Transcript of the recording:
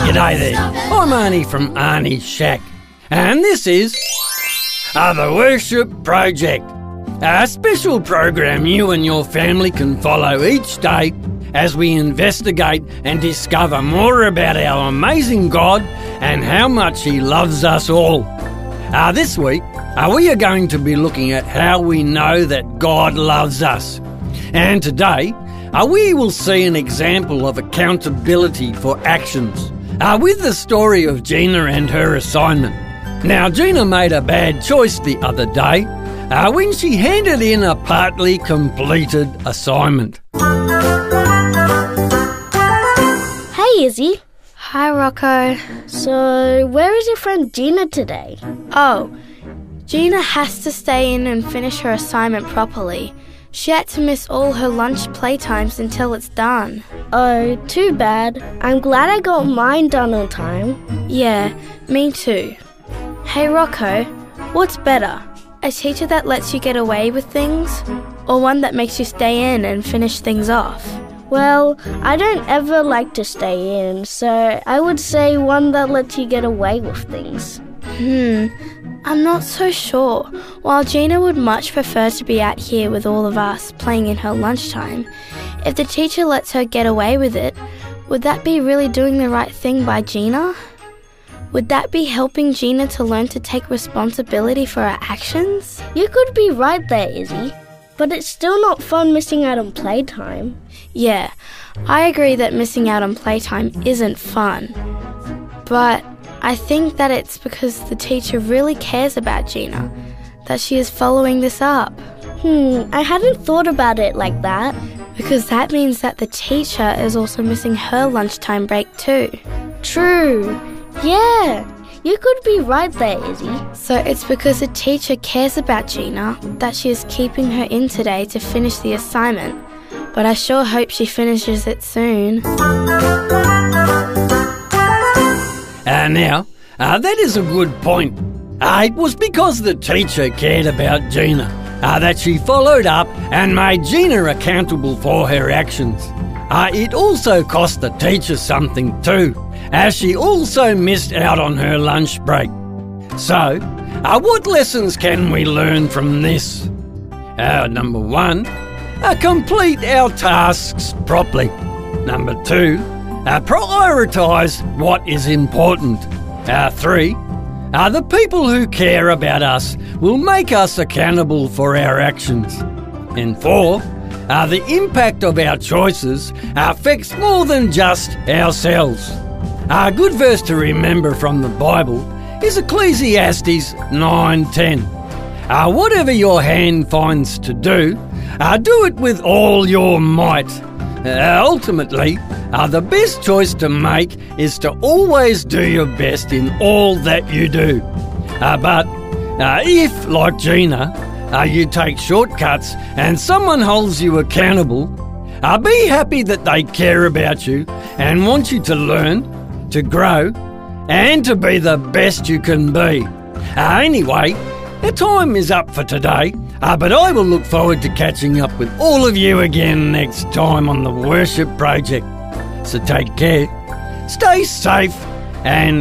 G'day there, I'm Arnie from Arnie's Shack, and this is The Worship Project, a special program you and your family can follow each day as we investigate and discover more about our amazing God and how much He loves us all. This week, we are going to be looking at how we know that God loves us. And today, we will see an example of accountability for actions with the story of Gina and her assignment. Now, Gina made a bad choice the other day when she handed in a partly completed assignment. Hey, Izzy. Hi, Rocco. So, where is your friend Gina today? Oh, Gina has to stay in and finish her assignment properly. She had to miss all her lunch playtimes until it's done. Oh, too bad. I'm glad I got mine done on time. Yeah, me too. Hey, Rocco, what's better? A teacher that lets you get away with things, or one that makes you stay in and finish things off? Well, I don't ever like to stay in, so I would say one that lets you get away with things. I'm not so sure. While Gina would much prefer to be out here with all of us playing in her lunchtime, if the teacher lets her get away with it, would that be really doing the right thing by Gina? Would that be helping Gina to learn to take responsibility for her actions? You could be right there, Izzy, but it's still not fun missing out on playtime. Yeah, I agree that missing out on playtime isn't fun, but I think that it's because the teacher really cares about Gina that she is following this up. I hadn't thought about it like that. Because that means that the teacher is also missing her lunchtime break too. True. Yeah, you could be right there, Izzy. So it's because the teacher cares about Gina that she is keeping her in today to finish the assignment. But I sure hope she finishes it soon. Now, that is a good point. It was because the teacher cared about Gina that she followed up and made Gina accountable for her actions. It also cost the teacher something too, as she also missed out on her lunch break. So, what lessons can we learn from this? Number 1, complete our tasks properly. Number 2, prioritise what is important. 3, the people who care about us will make us accountable for our actions. And 4, the impact of our choices affects more than just ourselves. A good verse to remember from the Bible is Ecclesiastes 9:10. Whatever your hand finds to do it with all your might. Ultimately, the best choice to make is to always do your best in all that you do. But if, like Gina, you take shortcuts and someone holds you accountable, be happy that they care about you and want you to learn, to grow, and to be the best you can be. Anyway, the time is up for today, but I will look forward to catching up with all of you again next time on The Worship Project. So take care, stay safe, and